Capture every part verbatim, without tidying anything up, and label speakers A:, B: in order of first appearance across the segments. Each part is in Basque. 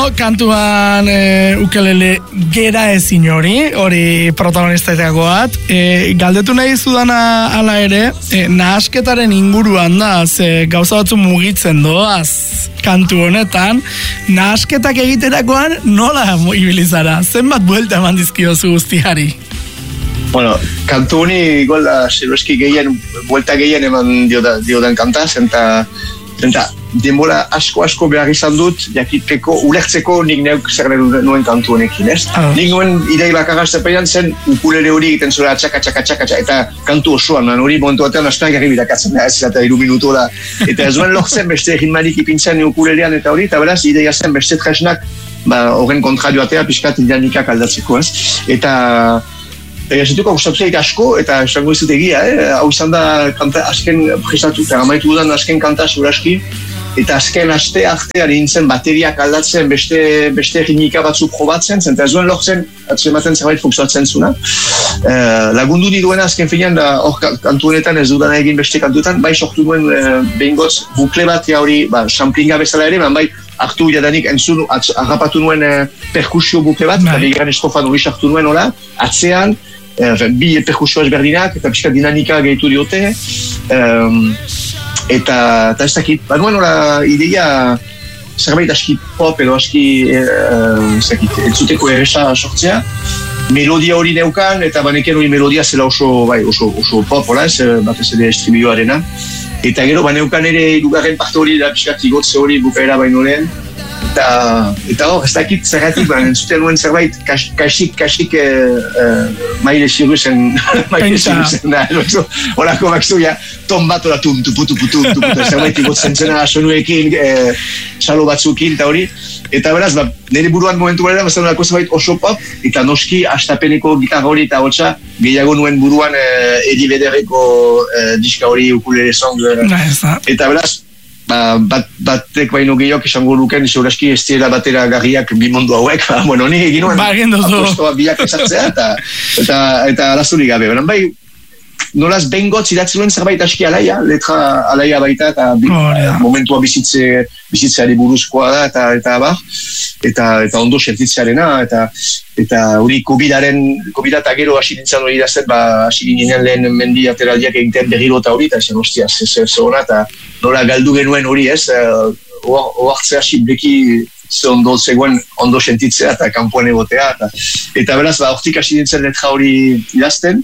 A: kantuan e, ukelele gera ezin hori, hori protagonistetako bat. E, galdetu nahi zudana ala ere, e, nahasketaren inguruan da, ze gauza batzu mugitzen doaz kantu honetan, nahasketak egiterakoan nola ibilizara? Zenbat buelta eman dizkiozu guztiari?
B: Bueno, kantu honi igual da, zeroeski gehien, buelta gehien eman diodan, diodan kanta, zenta, zenta, denbora asko-asko behar izan dut, jakiteko, ulertzeko nik neuk zer nuen kantu honekin, ez? Oh. Nik nuen idei bakarra zepean zen, ukulele hori egiten zura txaka, txaka, txaka, txaka, eta kantu osoan, hori momentu batean astean garri birakatzen da, ez eta iru minutu da. Eta ez duen lortzen beste ritmarik ipintzen ukulelean eta hori, eta beraz, ideia zen beste tresnak, ba, horren kontrarioatea pixkat dinamikak aldatzeko, ez? Eta... Egezetuko gustatuzeik asko, eta esango izut egia, eh? Hau izan da kanta azken prestatu, eta amaitu dudan azken kanta zuraski, eta azken aste artean nintzen bateriak aldatzen, beste, beste ritmika batzuk probatzen, zenta ez duen lortzen, atzematen zerbait funksionatzen zuna. Eh, lagundu ni duena azken finean, da hor kantu honetan ez dudana egin beste kantuetan, bai sortu duen eh, behingotz bukle bat, ja hori, ba, samplinga bezala ere, bai hartu jadanik entzun, harrapatu nuen eh, perkusio bukle bat, eta bigarren estrofan hori sartu nuen hola, atzean, Eh, bi perkusio ezberdinak eta pixka dinamika gehitu diote um, eta, eta ez dakit banuen hola ideia zerbait aski pop edo aski uh, ez dakit, entzuteko erresa sortzea melodia hori neukan eta baneken hori melodia zela oso, bai, oso, oso pop hola ez batez ere estribioarena eta gero baneukan ere irugarren parte hori da pixka igotze hori bukaera baino lehen eta, eta hor, ez dakit zergatik, ba, entzuten nuen zerbait, kasik, kasik e, e, maile ziruzen, maile ziruzen, da, horako bakzu, ja, ton bat hori tum, tupu, tupu, tupu, tupu, zerbait igotzen zena sonuekin, e, salo batzukin, eta hori, eta beraz, ba, nire buruan momentu gara, bazan horako zerbait oso pop, eta noski, astapeneko gitarra hori eta hotza, gehiago nuen buruan, e, Edi Bederreko e, diska hori ukulele song, eta beraz, Ba, bat, batek baino gehiok esango luken zeuraski ez dira batera garriak bi mundu hauek, ba, bueno, ni egin nuen
A: ba,
B: apostoa biak esatzea eta eta, eta arazurik gabe, beran bai nolaz bengotz idatzi nuen zerbait aski alaia, letra alaia baita eta bi, oh, ja. momentua bizitze bizitzeari buruzkoa da eta eta ba, eta, eta ondo sentitzearena eta eta hori COVIDaren COVIDa eta gero hasi nintzen hori idazten, ba, hasi ginen lehen mendi ateraldiak egiten berriro eta hori, eta esan hostia, ze hona, eta nola galdu genuen hori ez, ohartzea hasi bleki ze ondo zegoen ondo sentitzea eta kanpoan egotea, eta, eta beraz, ba, hortik hasi nintzen letra hori idazten,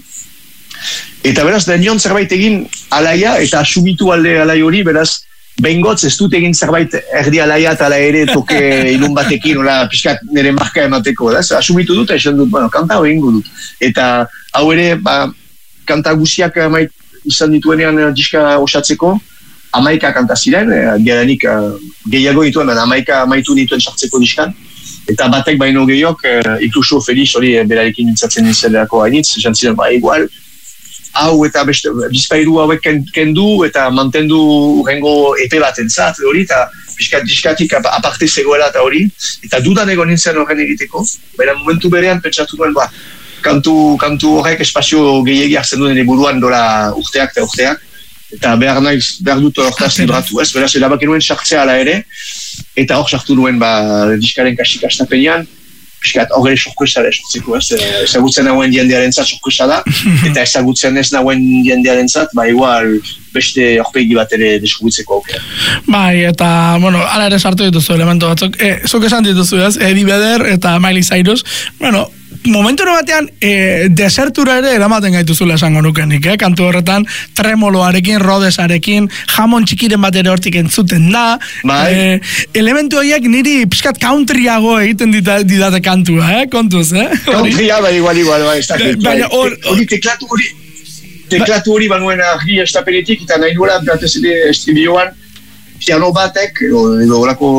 B: eta beraz, da nion zerbait egin alaia, eta asumitu alde alai hori, beraz, behingotz ez dut egin zerbait erdi alaia eta ala ere toke ilun batekin, ola, pixkat nire marka emateko, da? Asumitu dut, esan dut, bueno, kanta hori ingo dut. Eta hau ere, ba, kanta guziak amait izan dituenean diska osatzeko, amaika kanta ziren, geranik gehiago dituen, baina amaika amaitu dituen sartzeko diskan, eta batek baino gehiok, inkluso Felix hori berarekin nintzatzen nintzeleako hainitz, esan ziren, ba, igual, hau eta beste, bizpairu hauek kendu eta mantendu rengo epe bat entzat hori, eta diskatik aparte zegoela eta hori, eta dudan egon nintzen horren egiteko, baina momentu berean pentsatu duen, ba, kantu, kantu horrek espazio gehiagi hartzen duen buruan dola urteak eta urteak, eta behar naiz, behar dut hortaz libratu, ez, beraz, erabak nuen sartzea ala ere, eta hor sartu duen, ba, diskaren kasik astapenean, piskat horre sorpresa da sortzeko, ez, ezagutzen nagoen jendearen zat sorpresa da, eta ezagutzen ez nagoen jendearen zat, ba, igual, beste horpegi bat ere deskubitzeko aukera.
A: Bai, eta, bueno, ala ere sartu dituzu elementu batzuk, e, zuk esan dituzu, ez, Eddie Vedder eta Miley Cyrus, bueno, momentu batean e, desertura ere eramaten gaituzula esango nukenik, eh? Kantu horretan tremoloarekin, rodesarekin, jamon txikiren bat ere hortik entzuten da, e, elementu horiek niri pixkat countryago egiten didate kantua, eh? Kontuz, eh?
B: Countrya, bai, igual, igual, bai, ez dakit, bai, hori teklatu hori, teklatu hori banuen argi estapenetik, eta nahi duela, batez ere estribioan, piano batek, edo horako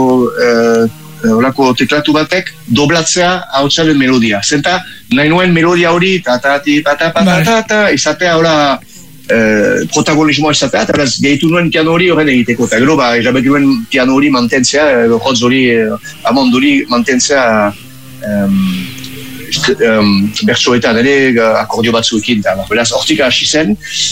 B: horako teklatu batek doblatzea hautsaren melodia. Zenta, nahi nuen melodia hori, ta-ta-ti, ta-ta-pa-ta-ta, izatea hori eh, protagonismoa izatea, eta beraz, gehitu nuen piano hori horren egiteko. Eta gero, ba, erabek nuen piano hori mantentzea, edo hotz hori, amond hori mantentzea um, um, bertsoetan ere akordio batzuekin. Eta, beraz, hortik hasi zen,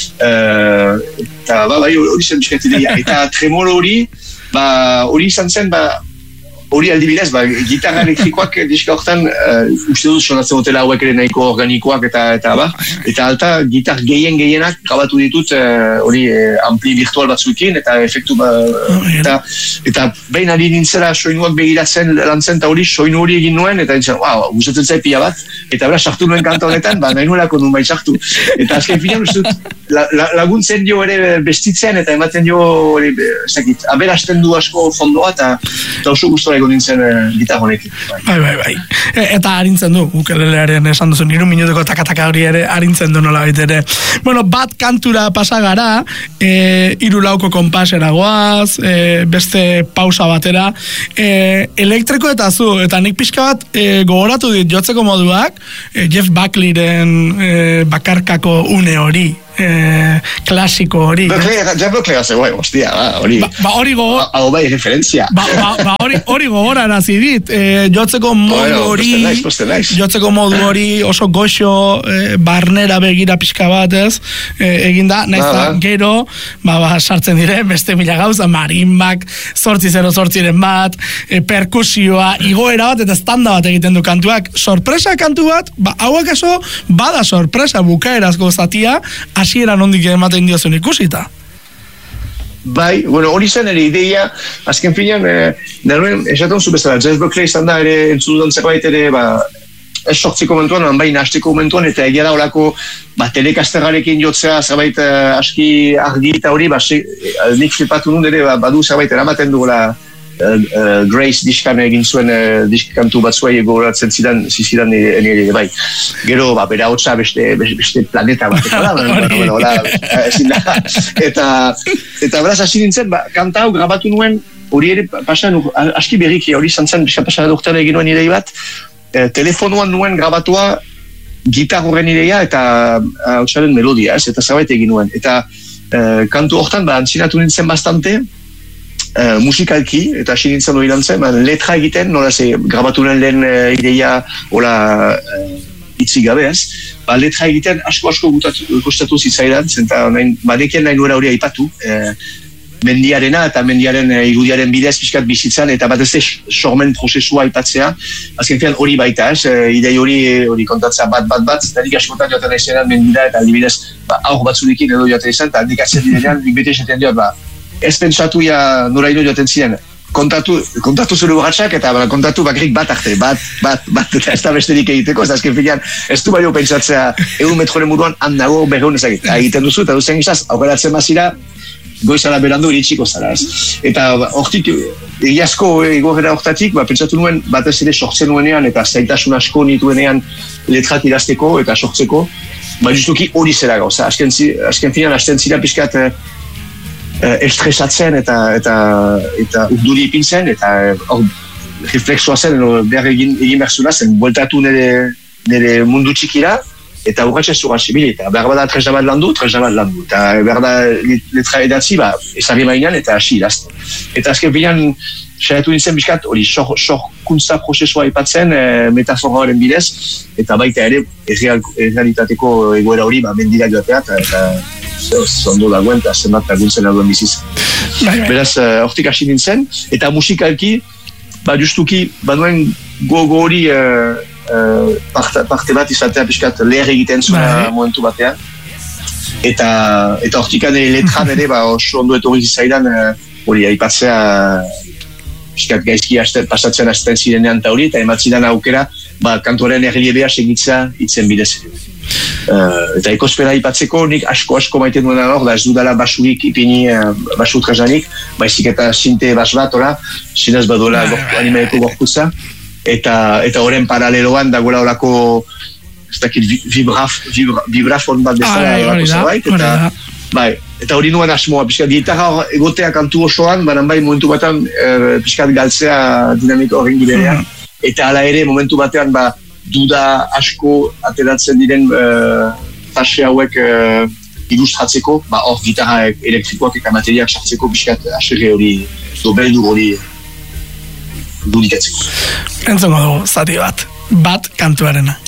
B: uh, eta, ba, bai, hori zen biskatideia. Eta tremolo hori, ba, hori izan zen, ba, hori aldibidez, ba, gitarra elektrikoak diska hortan, uh, uste dut sonatzen dutela hauek ere nahiko organikoak eta eta ba, eta alta gitar gehien gehienak grabatu ditut hori uh, ampli virtual batzuekin eta efektu ba, eta, eta behin ari nintzela soinuak begiratzen lantzen eta hori soinu hori egin nuen eta nintzen, wow, gustatzen zait pila bat eta bera sartu nuen kanta honetan, ba, nahi nuelako nun bai sartu eta azken finean uste dut la, la, laguntzen dio ere bestitzen eta ematen dio hori, ez dakit, aberasten du asko fondoa eta, eta oso gustora egon nintzen e, gitar honekin.
A: Bai, bai, bai. E, eta harintzen du, ukelelearen esan duzu, niru minuteko takataka hori ere harintzen du nola ere. Bueno, bat kantura pasagara, e, iru lauko konpasera goaz, e, beste pausa batera, e, elektriko eta zu, eta nik pixka bat e, gogoratu dit jotzeko moduak, e, Jeff Buckleyren e, bakarkako une hori. Eh, klasiko hori
B: ja Buckley hace guai, hostia hori
A: ba hori gogor
B: hau bai referentzia
A: ba ba hori hori gogora arazi dit eh, jotzeko modu hori jotzeko modu hori oso goxo eh, barnera begira pixka bat ez eh, eginda naiz da gero ba, ba sartzen dire beste mila gauza marimbak zortzi zero zortziren bat eh, perkusioa igoera bat eta standa bat egiten du kantuak sorpresa kantu bat ba hauak eso bada sorpresa bukaerazko zatia hasieran ondik ematen diozun ikusita.
B: Bai, bueno, hori zen ere ideia, azken finean, eh, neruen, esaten zu bezala, Jeff Buckley izan da ere entzudon zerbait ere, ba, ez sortziko momentuan, bai nahasteko momentuan, eta egia da horako, ba, telekasterrarekin jotzea zerbait eh, aski argi eta hori, ba, se, eh, nik flipatu nun ere, ba, badu zerbait eramaten duela, Uh, uh, Grace diskan egin zuen uh, diskantu batzuai gogoratzen zidan zizidan nire bai gero ba, bera hotza beste, beste planeta bat eta eta beraz hasi nintzen ba, kanta hau grabatu nuen hori ere pasan aski berriki hori zantzen pasan adoktan egin nuen idei bat eh, telefonuan nuen grabatua gitar horren ideia eta hotzaren uh, melodia ez, eta zerbait egin nuen eta uh, kantu hortan ba, antzinatu nintzen bastante Uh, musikalki, eta hasi nintzen hori lantzen, letra egiten, nola ze, grabatunen lehen uh, ideia, hola, uh, itzi gabe ez, ba, letra egiten asko-asko gustatu zitzaidan, zenta badekien nahi nuera hori aipatu, uh, mendiarena eta mendiaren uh, irudiaren bidez pixkat bizitzan, eta bat ez sormen prozesua aipatzea, azken fian hori baita ez, uh, idei hori hori kontatzea bat-bat-bat, eta nik askotan joaten aizenan mendira, eta adibidez, ba, aur batzudikin edo joaten izan, eta nik atzen direnean, nik bete esaten diot, ba, ez pentsatu ya noraino joaten ziren kontatu, kontatu zure urratxak eta ba, kontatu bakrik bat arte, bat, bat, bat eta ez da besterik egiteko, ez azken finean ez du baino pentsatzea egun metroren muruan handago berreun ezagit, egiten duzu eta duzen gizaz, aukeratzen mazira goizala berandu iritsiko zara ez. Eta hortik, egiazko egorera hortatik, ba, pentsatu nuen batez ere sortzen nuenean eta zaitasun asko nituenean letrat idazteko eta sortzeko, ba justuki hori zera gauza, azken, azken finean hasten zira pixkat estresatzen eta eta eta urduri ipintzen eta hor reflexoa zen behar egin, egin berzula zen bueltatu nire, nire mundu txikira eta urratxe zura zibili eta behar bada tresna bat landu, tresna bat landu eta behar da letra edatzi ba, ezagri mainan eta hasi idazten eta azken bilan saiatu nintzen bizkat hori sorkuntza prozesua ipatzen e, metafora horren bidez eta baita ere errealitateko egoera hori ba, mendira joatea eta, eta zondo dagoen eta zenbat laguntzen aduen biziz. Beraz, hortik hasi nintzen, eta musikalki, ba justuki, baduen gogo hori uh, uh, parte, parte bat izatea pixkat leher egiten zuen momentu batean. Eta eta hortikan letran ere, ba oso ondo etorri zaidan hori uh, aipatzea pixkat gaizki hasten, pasatzen hasten zirenean eta hori, eta ematzidan aukera, ba kantuaren erliebea segitza itzen bidez. Uh, eta ekospera ipatzeko nik asko-asko maiten duena hor, da ez dudala basurik ipini uh, basu trazanik, baizik eta sinte bas bat, ora, sinaz badola animaeko gorputza, eta eta horren paraleloan dagoela horako ez dakit vibraf, vibra, vibrafon bat bezala horako zerbait, eta bai, eta hori nuen asmoa, pixkat gitarra egotea kantu osoan, banan bai momentu batean uh, pixkat galtzea dinamiko horren giberean, mm. eta hala ere momentu batean ba duda asko ateratzen diren uh, fase hauek uh, ilustratzeko, ba hor gitarra elektrikoak eta materiak sartzeko pixkat aserre hori, dobeldu hori dudikatzeko.
A: Entzongo dugu, zati bat, bat kantuarena.